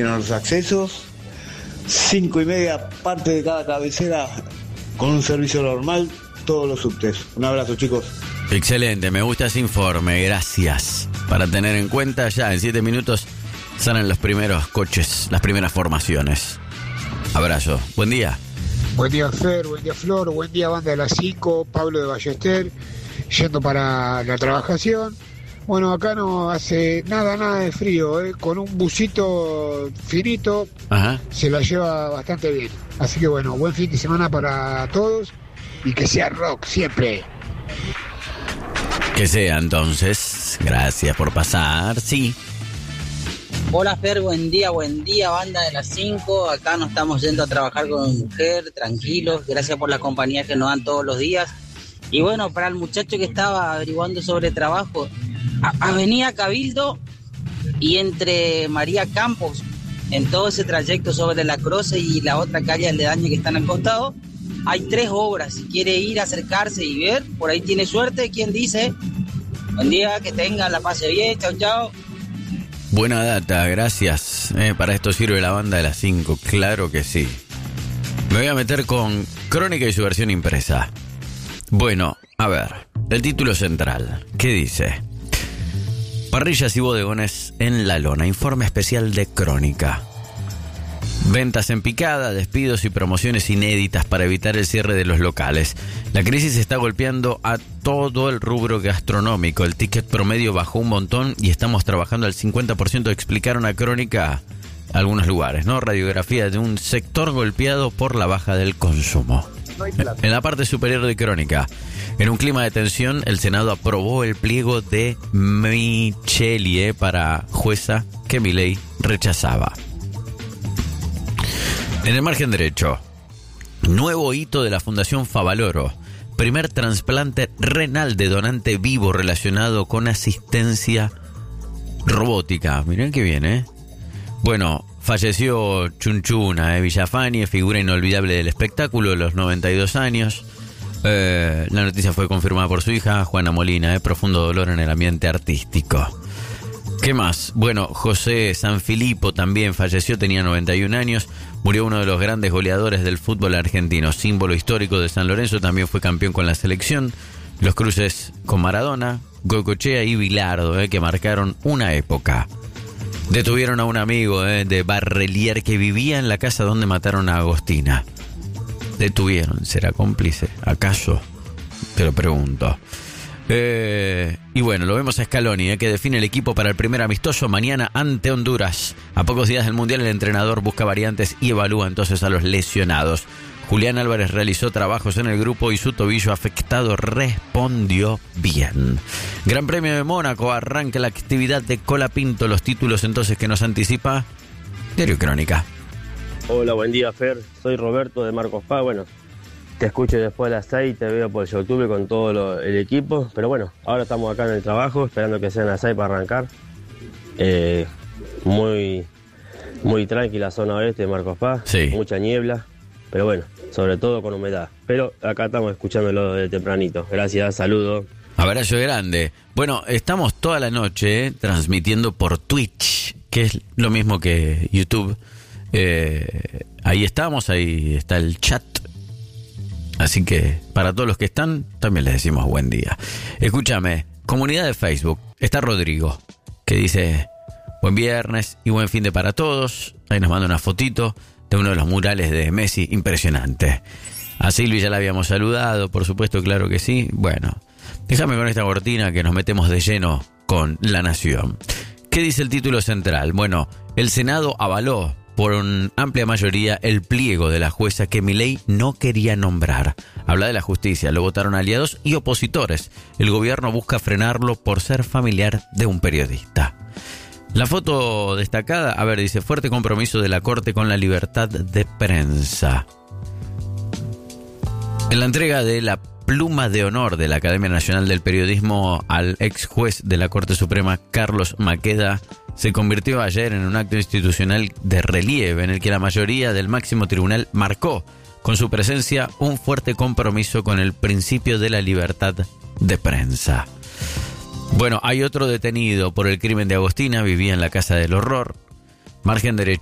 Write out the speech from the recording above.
llenos los accesos, 5:30 parte de cada cabecera con un servicio normal, todos los subtes. Un abrazo, chicos. Excelente, me gusta ese informe, gracias. Para tener en cuenta, ya en 7 minutos salen los primeros coches, las primeras formaciones. Abrazo, buen día. Buen día, Fer, buen día, Flor, buen día, banda de las 5, Pablo de Ballester, yendo para la trabajación. Bueno, acá no hace nada de frío, con un busito finito. Ajá. Se la lleva bastante bien. Así que bueno, buen fin de semana para todos y que sea rock siempre. Que sea entonces, gracias por pasar, sí. Hola Fer, buen día, banda de las 5. Acá nos estamos yendo a trabajar con mi mujer, tranquilos, gracias por la compañía que nos dan todos los días. Y bueno, para el muchacho que estaba averiguando sobre trabajo, Avenida Cabildo y entre María Campos, en todo ese trayecto sobre la Croce y la otra calle aledaña que están al costado, hay 3 obras. Si quiere ir, acercarse y ver, por ahí tiene suerte, ¿quién dice? Buen día, que tenga, la pase bien, chao, chao. Buena data, gracias. Para esto sirve la banda de las 5, claro que sí. Me voy a meter con Crónica y su versión impresa. Bueno, a ver, el título central, ¿qué dice? Parrillas y bodegones en la lona, informe especial de Crónica. Ventas en picada, despidos y promociones inéditas para evitar el cierre de los locales. La crisis está golpeando a todo el rubro gastronómico. El ticket promedio bajó un montón y estamos trabajando al 50%, explicaron a Crónica algunos lugares, ¿no? Radiografía de un sector golpeado por la baja del consumo. En la parte superior de Crónica, en un clima de tensión, el Senado aprobó el pliego de Micheli para jueza que Milei rechazaba. En el margen derecho, nuevo hito de la Fundación Favaloro. Primer trasplante renal de donante vivo relacionado con asistencia robótica. Miren qué bien, ¿eh? Bueno, falleció Chunchuna, Villafañe, figura inolvidable del espectáculo, a los 92 años. La noticia fue confirmada por su hija, Juana Molina, profundo dolor en el ambiente artístico. ¿Qué más? Bueno, José Sanfilippo también falleció, tenía 91 años. Murió uno de los grandes goleadores del fútbol argentino, símbolo histórico de San Lorenzo, también fue campeón con la selección. Los cruces con Maradona, Goicoechea y Bilardo, que marcaron una época. Detuvieron a un amigo de Barrelier que vivía en la casa donde mataron a Agostina. Detuvieron, ¿será cómplice? ¿Acaso? Te lo pregunto. Y bueno, lo vemos a Scaloni, que define el equipo para el primer amistoso mañana ante Honduras. A pocos días del Mundial, el entrenador busca variantes y evalúa entonces a los lesionados. Julián Álvarez realizó trabajos en el grupo y su tobillo afectado respondió bien. Gran Premio de Mónaco, arranca la actividad de Colapinto. Los títulos entonces que nos anticipa Diario Crónica. Hola, buen día, Fer. Soy Roberto de Marcos Paz. Bueno, te escucho después de las 6, te veo por YouTube con todo el equipo. Pero bueno, ahora estamos acá en el trabajo, esperando que sean las 6 para arrancar. Muy tranquila zona oeste de Marcos Paz, sí. Mucha niebla, pero bueno, sobre todo con humedad. Pero acá estamos escuchándolo de tempranito. Gracias, saludos. Abrazo grande. Bueno, estamos toda la noche transmitiendo por Twitch, que es lo mismo que YouTube. Ahí estamos, ahí está el chat. Así que para todos los que están, también les decimos buen día. Escúchame, comunidad de Facebook, está Rodrigo, que dice buen viernes y buen fin de para todos. Ahí nos manda una fotito de uno de los murales de Messi, impresionante. A Silvi ya la habíamos saludado, por supuesto, claro que sí. Bueno, déjame con esta cortina que nos metemos de lleno con La Nación. ¿Qué dice el título central? Bueno, el Senado avaló por una amplia mayoría el pliego de la jueza que Milei no quería nombrar. Habla de la justicia, lo votaron aliados y opositores. El gobierno busca frenarlo por ser familiar de un periodista. La foto destacada, a ver, dice, fuerte compromiso de la Corte con la libertad de prensa. En la entrega de la pluma de honor de la Academia Nacional del Periodismo al ex juez de la Corte Suprema, Carlos Maqueda, se convirtió ayer en un acto institucional de relieve en el que la mayoría del máximo tribunal marcó con su presencia un fuerte compromiso con el principio de la libertad de prensa. Bueno, hay otro detenido por el crimen de Agostina, vivía en la Casa del Horror. Margen derecho.